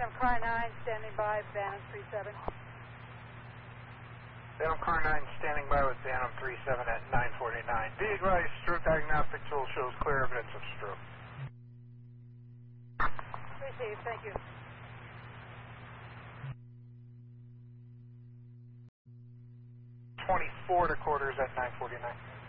Phantom Car 9 standing by, Phantom 37. Phantom Car 9 standing by with Phantom 37 at 949. Be advised, stroke diagnostic tool shows clear evidence of stroke. Received, thank you. 24 to quarters at 949.